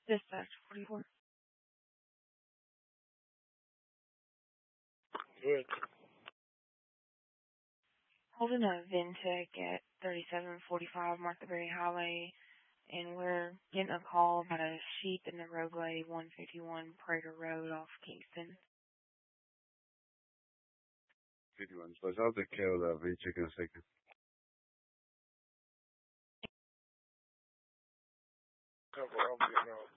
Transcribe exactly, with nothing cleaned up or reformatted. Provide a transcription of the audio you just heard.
Dispatch forty-four. Good. Holding a Ventec at thirty-seven forty-five Martha Berry Highway, and we're getting a call about a sheep in the roadway, one fifty-one Prater Road off Kingston. fifty-one. So I'll take care of that. I'll check in a second. Cover up, you know.